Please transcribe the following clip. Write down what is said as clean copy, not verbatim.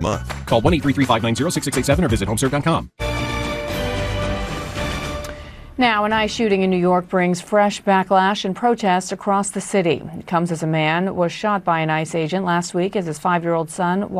month. Call 1-833-590-6687 or visit homeserve.com. Now, an ICE shooting in New York brings fresh backlash and protests across the city. It comes as a man was shot by an ICE agent last week as his 5-year-old son